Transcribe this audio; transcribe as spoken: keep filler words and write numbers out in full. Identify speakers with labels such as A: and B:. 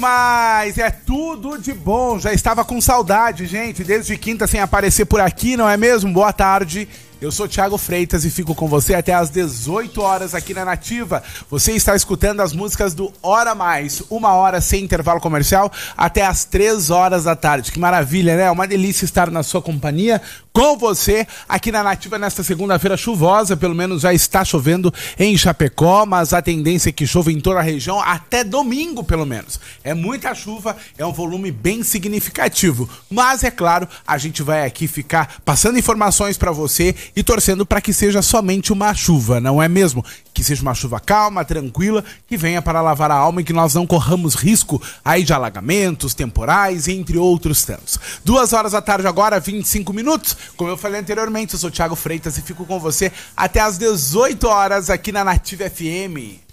A: demais, é tudo de bom. Já estava com saudade, gente, desde quinta sem aparecer por aqui, não é mesmo? Boa tarde. Eu sou Thiago Freitas e fico com você até às dezoito horas aqui na Nativa. Você está escutando as músicas do Hora Mais, uma hora sem intervalo comercial, até às três horas da tarde. Que maravilha, né? Uma delícia estar na sua companhia, com você, aqui na Nativa nesta segunda-feira chuvosa. Pelo menos já está chovendo em Chapecó, mas a tendência é que chova em toda a região até domingo, pelo menos. É muita chuva, é um volume bem significativo. Mas, é claro, a gente vai aqui ficar passando informações para você e torcendo para que seja somente uma chuva, não é mesmo? Que seja uma chuva calma, tranquila, que venha para lavar a alma e que nós não corramos risco aí de alagamentos, temporais, entre outros tantos. Duas horas da tarde agora, vinte e cinco minutos. Como eu falei anteriormente, eu sou Thiago Freitas e fico com você até às dezoito horas aqui na Nativa F M.